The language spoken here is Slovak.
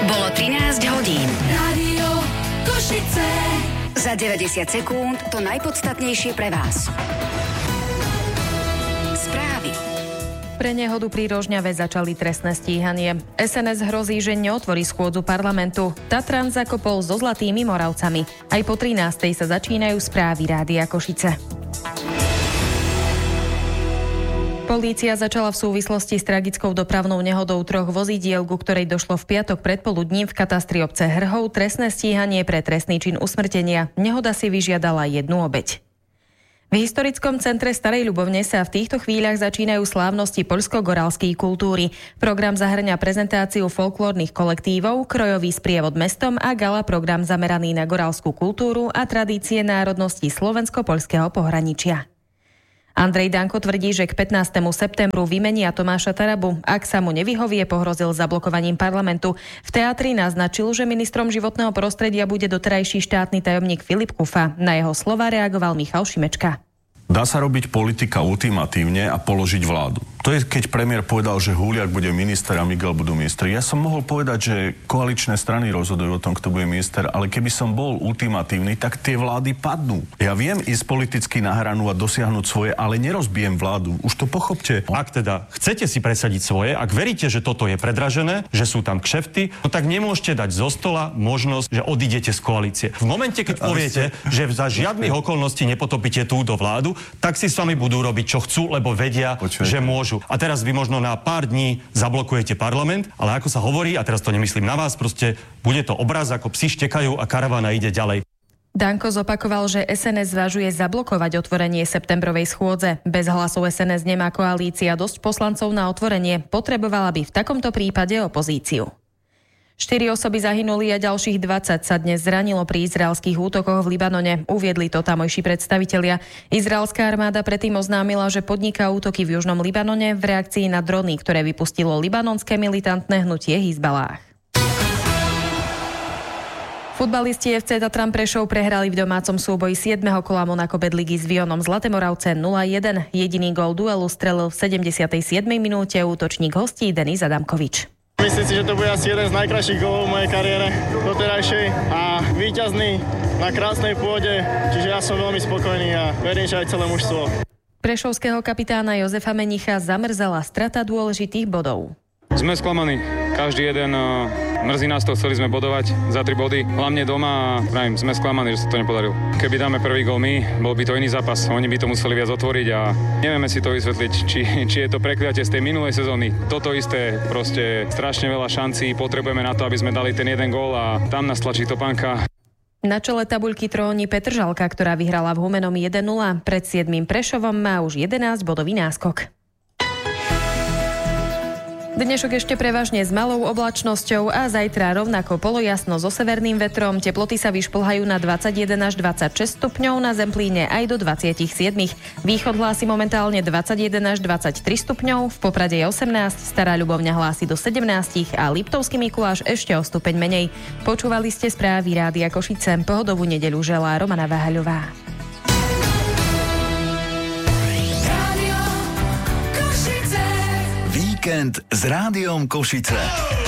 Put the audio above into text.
Bolo 13 hodín. Rádio Košice. Za 90 sekúnd to najpodstatnejšie pre vás. Správy. Pre nehodu pri Rožňave začali trestné stíhanie. SNS hrozí, že neotvorí schôdzu parlamentu. Tatran zakopol so Zlatými Moravcami. Aj po 13. sa začínajú správy Rádia Košice. Polícia začala v súvislosti s tragickou dopravnou nehodou 3 vozidiel, ku ktorej došlo v piatok predpoludním v katastri obce Hrhov, trestné stíhanie pre trestný čin usmrtenia. Nehoda si vyžiadala 1 obeť. V historickom centre Starej Ľubovne sa v týchto chvíľach začínajú slávnosti poľsko-goralskej kultúry. Program zahŕňa prezentáciu folklórnych kolektívov, krojový sprievod mestom a gala program zameraný na goralskú kultúru a tradície národností slovensko-poľského pohraničia. Andrej Danko tvrdí, že k 15. septembru vymenia Tomáša Tarabu. Ak sa mu nevyhovie, pohrozil zablokovaním parlamentu. V teatri naznačil, že ministrom životného prostredia bude doterajší štátny tajomník Filip Kufa. Na jeho slova reagoval Michal Šimečka. Dá sa robiť politika ultimatívne a položiť vládu. To je, keď premiér povedal, že Huliak bude minister a Miguel budú ministri. Ja som mohol povedať, že koaličné strany rozhodujú o tom, kto bude minister, ale keby som bol ultimatívny, tak tie vlády padnú. Ja viem ísť politicky na hranu a dosiahnuť svoje, ale nerozbijem vládu. Už to pochopte. Ak teda chcete si presadiť svoje, ak veríte, že toto je predražené, že sú tam kšefty, no tak nemôžete dať zo stola možnosť, že odídete z koalície. V momente, keď poviete, že za žiadnych okolností nepotopíte túto vládu, tak si s vami budú robiť, čo chcú, lebo vedia, že môžu. A teraz vy možno na pár dní zablokujete parlament, ale ako sa hovorí, a teraz to nemyslím na vás, proste bude to obraz, ako psi štekajú a karavána ide ďalej. Danko zopakoval, že SNS zvažuje zablokovať otvorenie septembrovej schôdze. Bez hlasov SNS nemá koalícia dosť poslancov na otvorenie. Potrebovala by v takomto prípade opozíciu. 4 osoby zahynuli a ďalších 20 sa dnes zranilo pri izraelských útokoch v Libanone. Uviedli to tamojší predstavitelia. Izraelská armáda predtým oznámila, že podniká útoky v južnom Libanone v reakcii na drony, ktoré vypustilo libanonské militantné hnutie Hizballáh. Futbalisti FC Tatran Prešov prehrali v domácom súboji 7. kola Monako Bedligy s Vionom Zlaté Moravce 0-1. Jediný gól duelu strelil v 77. minúte útočník hostí Denis Adamkovič. Myslím si, že to bude asi jeden z najkrajších gólov v mojej kariére doterajšej a víťazný na krásnej pôde, čiže ja som veľmi spokojný a verím, že aj celé mužstvo. Prešovského kapitána Jozefa Menicha zamrzala strata dôležitých bodov. Sme sklamaní. Každý jeden, mrzí nás to, chceli sme bodovať za 3 body, hlavne doma a sme sklamaní, že sa to nepodarilo. Keby dáme prvý gól my, bol by to iný zápas, oni by to museli viac otvoriť a nevieme si to vysvetliť, či je to prekliatie z tej minulej sezóny. Toto isté, proste strašne veľa šancí potrebujeme na to, aby sme dali ten jeden gól a tam nás tlačí topánka. Na čele tabuľky tróni Petržalka, ktorá vyhrala v Humenom 1-0. Pred 7. Prešovom má už 11 bodový náskok. Dnešok ešte prevažne s malou oblačnosťou a zajtra rovnako polojasno so severným vetrom. Teploty sa vyšplhajú na 21 až 26 stupňov, na Zemplíne aj do 27. Východ hlási momentálne 21 až 23 stupňov, v Poprade je 18, Stará Ľubovňa hlási do 17 a Liptovský Mikuláš ešte o stupeň menej. Počúvali ste správy Rádia Košice. Pohodovú nedeľu želá Romana Váhaľová. Víkend s Rádiom Košice.